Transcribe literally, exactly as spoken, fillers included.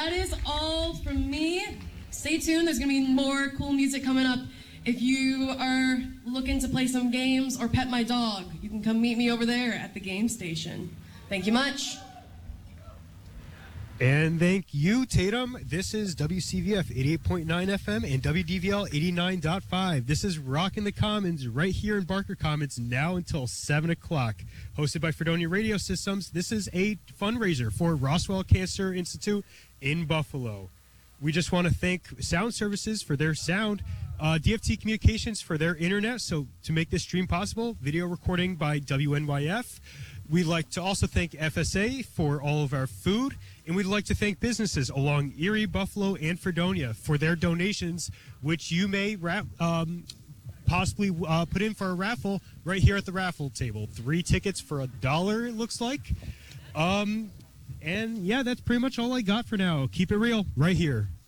that is all from me. Stay tuned. There's going to be more cool music coming up. If you are looking to play some games or pet my dog, you can come meet me over there at the game station. Thank you much. And thank you, Tatum. This is W C V F eighty-eight point nine F M and W D V L eighty-nine point five. This is Rockin' the Commons right here in Barker Commons now until seven o'clock. Hosted by Fredonia Radio Systems, this is a fundraiser for Roswell Cancer Institute in Buffalo. We just want to thank Sound Services for their sound, uh, D F T Communications for their internet, so to make this stream possible, video recording by W N Y F. We'd like to also thank F S A for all of our food, and we'd like to thank businesses along Erie, Buffalo, and Fredonia for their donations, which you may ra- um, possibly uh, put in for a raffle right here at the raffle table. Three tickets for a dollar, it looks like. Um, and, yeah, that's pretty much all I got for now. Keep it real right here.